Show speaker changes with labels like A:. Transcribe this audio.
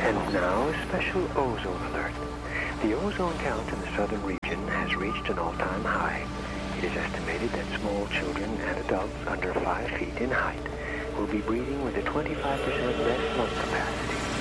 A: And now a special ozone alert. The ozone count in the southern region has reached an all-time high. It is estimated that small children and adults under 5 feet in height will be breathing with a 25% less lung capacity.